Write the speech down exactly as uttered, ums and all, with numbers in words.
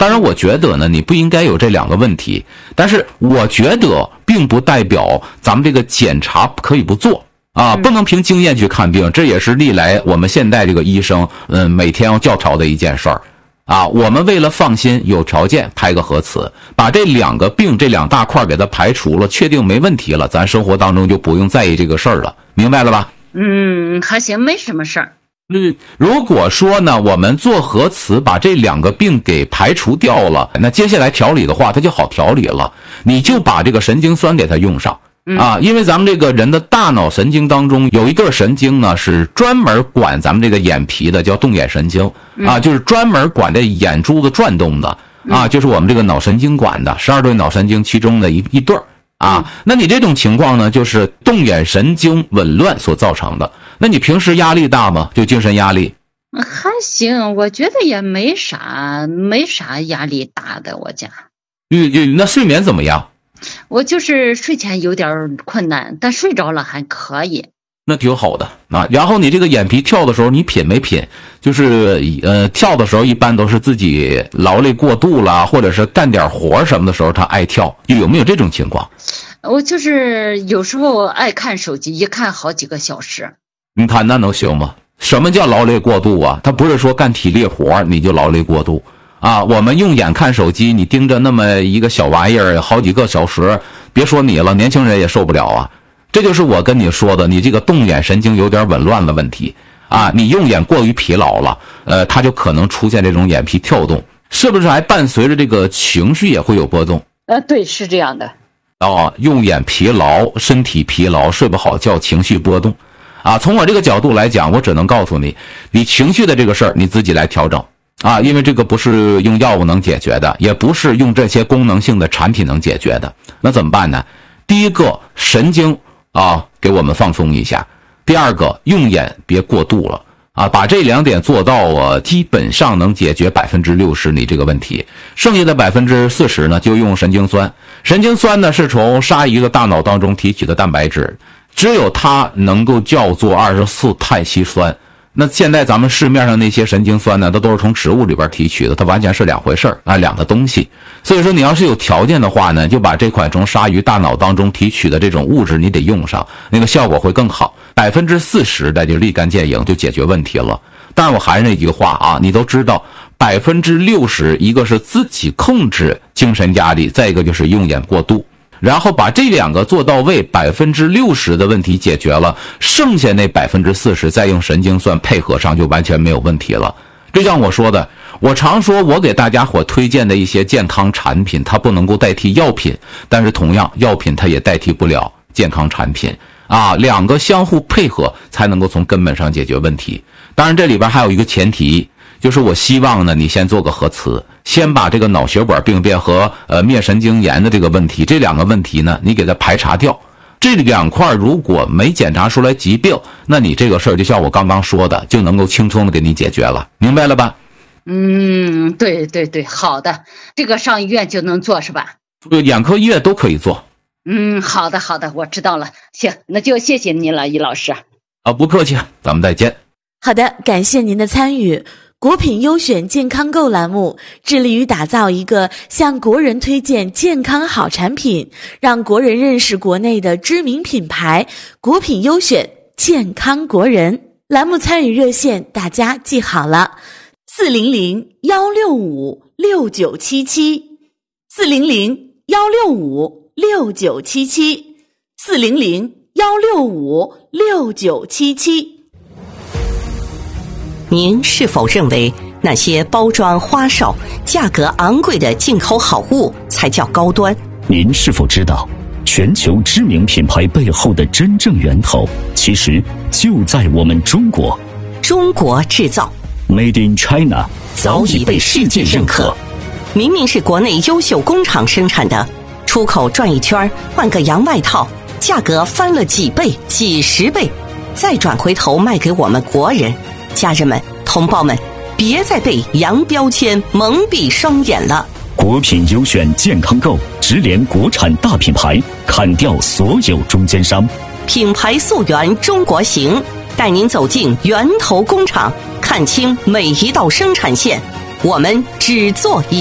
当然我觉得呢你不应该有这两个问题，但是我觉得并不代表咱们这个检查可以不做啊，不能凭经验去看病，这也是历来我们现代这个医生嗯每天要教条的一件事儿啊。我们为了放心有条件拍个核磁，把这两个病这两大块给它排除了，确定没问题了，咱生活当中就不用在意这个事儿了，明白了吧？ 嗯，还行，没什么事儿。 嗯，如果说呢，我们做核磁把这两个病给排除掉了，那接下来调理的话，它就好调理了。你就把这个神经酸给它用上啊，因为咱们这个人的大脑神经当中有一个神经呢，是专门管咱们这个眼皮的，叫动眼神经啊，就是专门管这眼珠子转动的啊，就是我们这个脑神经管的十二对脑神经其中的一一对儿啊。那你这种情况呢，就是动眼神经紊乱所造成的。那你平时压力大吗？就精神压力？ 还行，我觉得也没啥，没啥压力大的。我家， 嗯嗯，那睡眠怎么样？ 我就是睡前有点困难，但睡着了还可以。 那挺好的啊。然后你这个眼皮跳的时候，你品没品？就是呃，跳的时候一般都是自己劳累过度了，或者是干点活什么的时候，他爱跳，有没有这种情况？ 我就是有时候爱看手机，一看好几个小时。 你看那能行吗？什么叫劳累过度啊？他不是说干体力活你就劳累过度啊。我们用眼看手机，你盯着那么一个小玩意儿好几个小时，别说你了，年轻人也受不了啊。这就是我跟你说的，你这个动眼神经有点紊乱的问题啊。你用眼过于疲劳了，呃，它就可能出现这种眼皮跳动，是不是还伴随着这个情绪也会有波动？ 呃，对，是这样的。 哦，用眼疲劳，身体疲劳，睡不好觉，情绪波动。啊，从我这个角度来讲，我只能告诉你，你情绪的这个事儿你自己来调整啊，因为这个不是用药物能解决的，也不是用这些功能性的产品能解决的。那怎么办呢？第一个，神经啊，给我们放松一下；第二个，用眼别过度了啊，把这两点做到啊，基本上能解决百分之六十你这个问题。剩下的百分之四十呢，就用神经酸。神经酸呢，是从鲨鱼的大脑当中提取的蛋白质。只有它能够叫做二十四肽烯酸。那现在咱们市面上那些神经酸呢，它都是从植物里边提取的，它完全是两回事啊，两个东西。所以说你要是有条件的话呢，就把这款从鲨鱼大脑当中提取的这种物质你得用上，那个效果会更好。百分之四十的就立竿见影，就解决问题了。但是我还是那句话啊，你都知道百分之六十，一个是自己控制精神压力，再一个就是用眼过度。然后把这两个做到位，百分之六十的问题解决了，剩下那百分之四十再用神经酸配合上，就完全没有问题了。就像我说的，我常说我给大家伙推荐的一些健康产品，它不能够代替药品，但是同样药品它也代替不了健康产品啊，两个相互配合才能够从根本上解决问题。当然这里边还有一个前提，就是我希望呢，你先做个核磁，先把这个脑血管病变和呃疟神经炎的这个问题，这两个问题呢，你给它排查掉。这两块如果没检查出来疾病，那你这个事儿就像我刚刚说的，就能够轻松的给你解决了，明白了吧？ 嗯，对对对，好的，这个上医院就能做是吧？ 眼科医院都可以做。 嗯，好的好的，我知道了。行，那就谢谢你了，易老师。 啊，不客气，咱们再见。 好的，感谢您的参与。国品优选健康购栏目致力于打造一个向国人推荐健康好产品，让国人认识国内的知名品牌。国品优选健康国人栏目参与热线大家记好了，四零零幺六五六九七七，四零零幺六五六九七七，四零零幺六五六九七七。 您是否认为那些包装花哨、价格昂贵的进口好物才叫高端？ 您是否知道，全球知名品牌背后的真正源头，其实就在我们中国。 中国制造 Made in China 早已被世界认可。 明明是国内优秀工厂生产的，出口转一圈换个洋外套，价格翻了几倍、几十倍，再转回头卖给我们国人。家人们、同胞们，别再被洋标签蒙蔽双眼了。 国品优选健康购直连国产大品牌，砍掉所有中间商， 品牌溯源中国行，带您走进源头工厂，看清每一道生产线，我们只做一